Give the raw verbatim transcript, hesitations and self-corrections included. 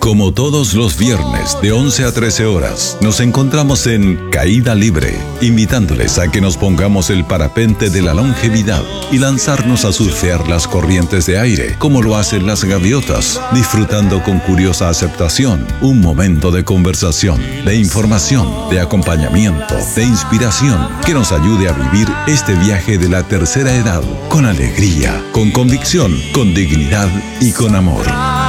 Como todos los viernes de once a trece horas, nos encontramos en Caída Libre, invitándoles a que nos pongamos el parapente de la longevidad y lanzarnos a surfear las corrientes de aire, como lo hacen las gaviotas, disfrutando con curiosa aceptación un momento de conversación, de información, de acompañamiento, de inspiración, que nos ayude a vivir este viaje de la tercera edad con alegría, con convicción, con dignidad y con amor.